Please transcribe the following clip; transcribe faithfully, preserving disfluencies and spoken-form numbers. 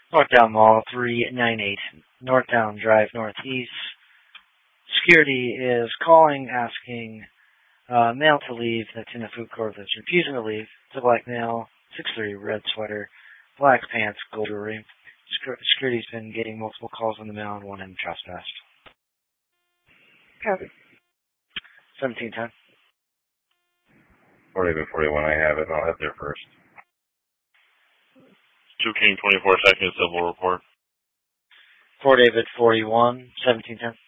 Northdown Mall, three ninety-eight Northdown Drive Northeast. Security is calling, asking uh, male to leave that's in the food court that's refusing to leave. It's a black male, six three, red sweater, black pants, gold jewelry. Security's been getting multiple calls on the male and one in trespass. Copy. seventeen ten. forty to forty-one, I have it. I'll head there first. two King, twenty-four seconds, civil report. Fort David, forty-one, seventeen ten.